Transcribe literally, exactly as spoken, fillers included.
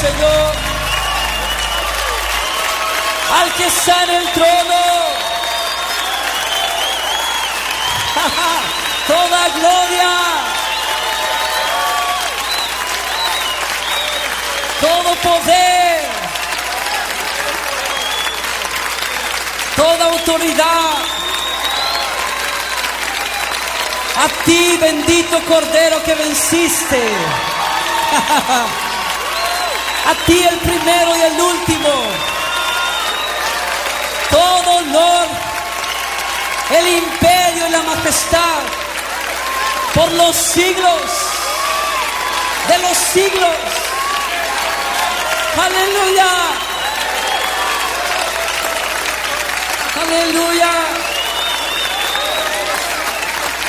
Señor. Al que está en el trono. Toda gloria. Todo poder. Toda autoridad. A ti, bendito Cordero que venciste. A ti, el primero y el último. Todo honor, el imperio y la majestad por los siglos de los siglos. Aleluya. Aleluya.